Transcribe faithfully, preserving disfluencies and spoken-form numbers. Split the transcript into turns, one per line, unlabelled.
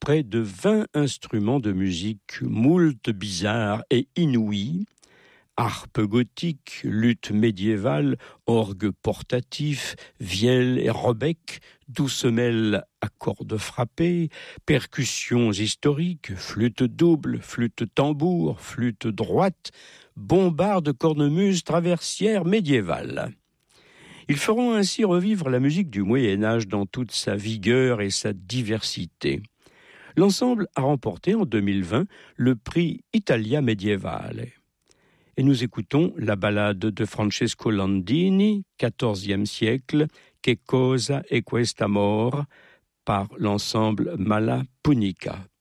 près de vingt instruments de musique, moult bizarres et inouïs, harpe gothique, luth médiévale, orgue portatif, vielle et rebec, doucemelle à cordes frappées, percussions historiques, flûte double, flûte tambour, flûte droite, bombarde, cornemuse, traversière médiévale. Ils feront ainsi revivre la musique du Moyen-Âge dans toute sa vigueur et sa diversité. L'ensemble a remporté en deux mille vingt le prix Italia Medievale. Et nous écoutons la ballade de Francesco Landini, quatorzième siècle, Che cosa è quest'amor, par l'ensemble Mala Punica.